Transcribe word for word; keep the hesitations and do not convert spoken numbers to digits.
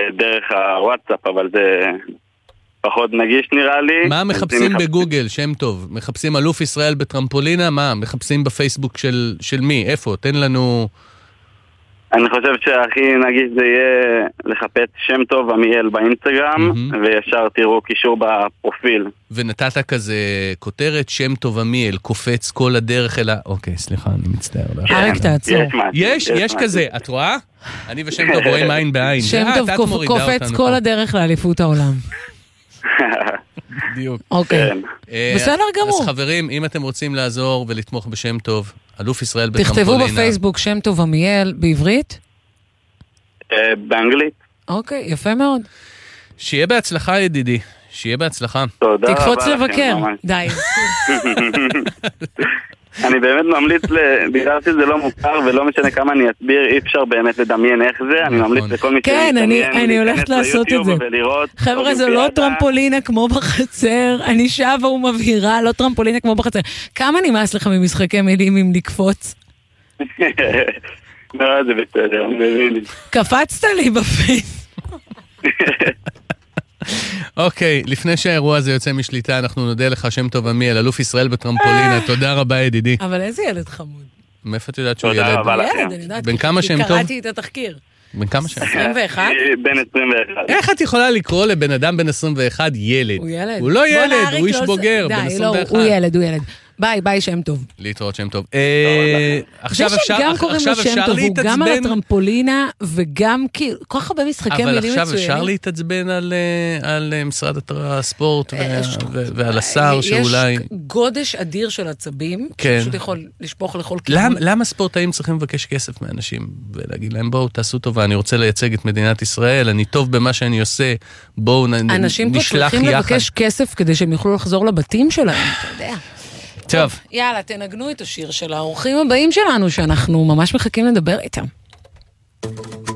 דרך הוואטסאפ, אבל זה פחות נגיש נראה לי. מה מחפשים בגוגל, שם טוב? מחפשים אלוף ישראל בטרמפולינה? מה? מחפשים בפייסבוק של, של מי? איפה? תן לנו... אני חושב שהכי נגיש זה יהיה לחפש שם טוב עמיאל באינסטגרם, mm-hmm. וישר תראו קישור בפרופיל. ונתת כזה כותרת, שם טוב עמיאל, קופץ כל הדרך אל ה... אוקיי, סליחה, אני מצטער. אריק, תעצור. יש, יש כזה, את רואה? אני ושם טוב רואים עין בעין. שם טוב קופץ כל הדרך לאליפות העולם. בדיוק. אוקיי, בסדר גמור. אז חברים, אם אתם רוצים לעזור ולתמוך בשם טוב, אלוף ישראל בטרמפולינה. תכתבו בפייסבוק שם טוב עמיאל, בעברית? באנגלית. אוקיי, יפה מאוד. שיהיה בהצלחה ידידי, שיהיה בהצלחה. תודה רבה. תקפוץ לבקר, די. אני באמת ממליץ, בגלל שזה לא מוכר ולא משנה כמה אני אסביר, אי אפשר באמת לדמיין איך זה, אני ממליץ לכל מי כן, אני הולכת לעשות את זה. חבר'ה, זה לא טרמפולינה כמו בחצר, אני שווה ומבהירה, לא טרמפולינה כמו בחצר. כמה נמאס לך ממשחקי מילים עם לקפוץ? לא, זה בסדר, אני מבין. קפצת לי בפייס. אוקיי, לפני שהאירוע הזה יוצא משליטה, אנחנו נודה לך שם טוב עמיאל, אלוף ישראל בטרמפולינה, תודה רבה ידידי. אבל איזה ילד חמוד. מאיפה את יודעת שהוא ילד? תודה רבה לכם. ילד, אני יודעת, בן כמה שם טוב? קראתי את התחקיר. בן כמה שם? עשרים ואחת? בן עשרים ואחת. איך את יכולה לקרוא לבן אדם בן עשרים ואחת ילד? הוא ילד. הוא לא ילד, הוא איש בוגר, בן עשרים ואחת. די, לא, הוא ילד, הוא ילד. ביי, ביי שם טוב. להתראות שם טוב. עכשיו זה אפשר שגם קוראים לו שם טוב, הוא גם על הטרמפולינה, וגם כאילו, כל כך הרבה משחקי מילים מצוינים. אבל עכשיו אפשר להתעצבן על משרד הספורט ועל השר שאולי... יש גודש אדיר של עצבים, שפשוט יכול לשפוך לכל כיוון. למה ספורטאים צריכים לבקש כסף מאנשים, ולהגיד להם בואו תעשו טובה, אני רוצה לייצג את מדינת ישראל, אני טוב במה שאני עושה, בואו נשלח יחד. אנשים פה צריכים לבקש כסף כדי שהם יוכלו לחזור לבתים שלהם, אתה יודע. טוב. יאללה, תנגנו את השיר של האורחים הבאים שלנו, שאנחנו ממש מחכים לדבר איתם.